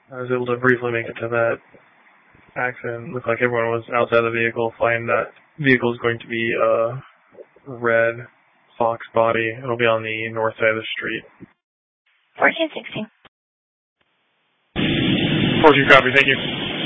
I was able to briefly make it to that accident. Looked like everyone was outside the vehicle. Find that vehicle is going to be a red Fox body. It'll be on the north side of the street. 1416. 14 copy, thank you.